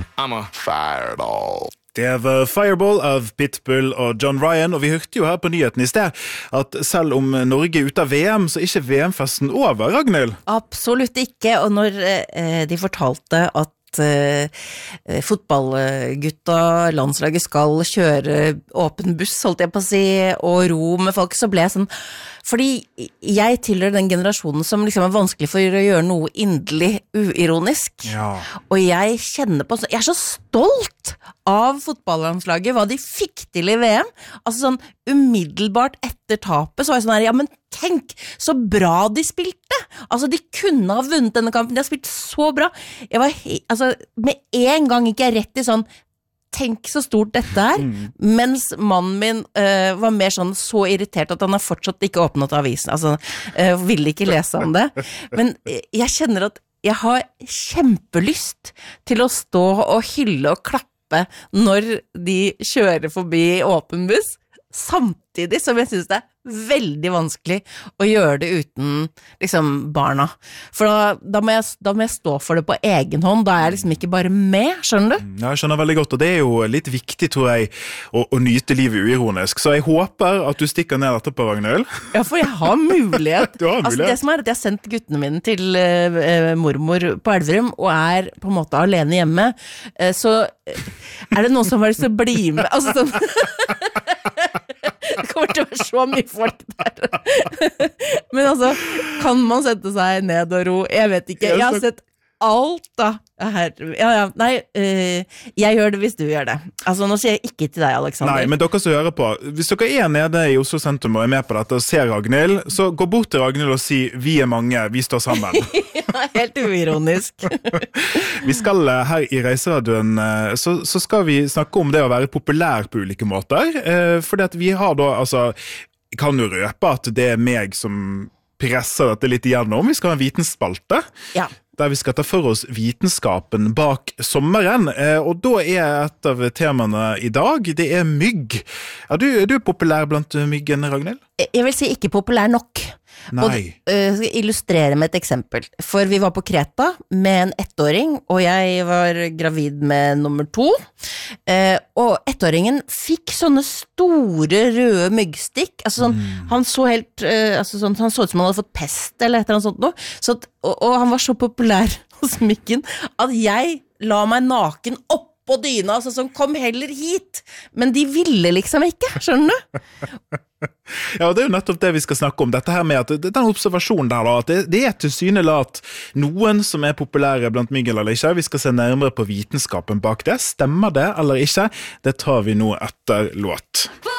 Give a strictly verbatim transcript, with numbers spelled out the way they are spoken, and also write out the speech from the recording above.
I'm a fireball. Det var Fireball av Pitbull og John Ryan, og vi hørte jo her på nyheten i sted at selv om Norge er ute av V M, så er ikke V M-festen over, Ragnhild? Absolutt ikke, og når eh, de fortalte at Uh, fotballgutta, landslaget skal kjøre åpen buss, holdt jeg på å si, og ro med folk, så ble jeg sånn, fordi jeg tilhører den generasjonen som liksom er vanskelig for å gjøre noe inderlig uironisk, ja. Og jeg kjenner på, jeg er så stolt av fotballandslaget, hva de fikk til i V M, altså sånn umiddelbart etter tapet, så var jeg sånn her, ja, men tenk, så bra de spilte, altså de kunne ha vunnet denne kampen, de har spilt så bra, jeg var, altså med en gang gikk jeg rett i sånn, tenk så stort dette er, mm. mens mannen min uh, var mer sånn så irritert at han har fortsatt ikke åpnet avisen, altså uh, ville ikke lese om det, men jeg kjenner at jeg har kjempelyst til å stå og hylle og klappe når de kjører forbi åpen buss, samtidig som jeg synes det er veldig vanskelig å gjøre det uten liksom barna. For da, da, må jeg, da må jeg stå for det på egen hånd, da er jeg liksom ikke bare med, skjønner du? Ja, jeg skjønner veldig godt, og det er jo litt viktig, tror jeg, å, å nyte livet uironisk. Så jeg håper at du stikker ned etterpå, Ragnhild. Ja, for jeg har mulighet. Du har mulighet. Altså, det som er at jeg har sendt guttene mine til uh, mormor på Elverum, og er på en måte alene hjemme, uh, så er det noen som har lyst til å bli med, altså sånn... Det kommer til å være så mye folk der. Men altså, kan man sette seg ned og ro? Jeg vet ikke. Jeg har sett alt da. Her. Ja, ja. Nei, uh, jeg gjør det hvis du gjør det. Altså, nå sier jeg ikke til deg, Alexander. Nei, men dere som hører på, hvis dere er nede i Oslo sentrum og er med på dette og ser Ragnhild, så gå bort til Ragnhild og si, vi er mange, vi står sammen. Ja, helt uironisk. Vi skal her i Reiseradioen, så, så skal vi snakke om det å være populær på ulike måter, fordi at vi har da, altså, kan jo røpe at det er meg som presser dette litt igjennom. Vi skal ha en vitensspalte. Ja. Der vi skal ta for oss vitenskapen bak sommeren, og da er et av temaene i dag, det er mygg. Er du, er du populær blant myggen, Ragnhild? Jeg vil si ikke populær nok. Nei. Og uh, skal illustrere med et eksempel. For vi var på Kreta med en ettåring, og jeg var gravid med nummer to. Uh, og ettåringen fikk sånne store røde myggstikk. Altså sånn, mm. han så helt, uh, altså sånn, han så ut som han hadde fått pest eller et eller annet sånt noe. Så at, og, og han var så populær hos myggen at jeg la meg naken opp på dyna, altså som kom heller hit. Men de ville liksom ikke, skjønner du? Ja, det er jo nettopp det vi skal snakke om. Dette her med at den observasjonen der da, at det, det er til syne at noen som er populære blant mygg eller ikke, vi skal se nærmere på vitenskapen bak det. Stemmer det eller ikke? Det tar vi nå etter låt.